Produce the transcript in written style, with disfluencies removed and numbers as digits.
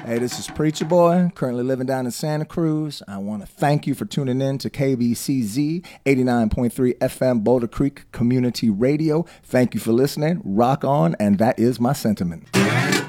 Hey, this is Preacher Boy, currently living down in Santa Cruz. I want to thank you for tuning in to KBCZ 89.3 FM Boulder Creek Community Radio. Thank you for listening. Rock on, and that is my sentiment.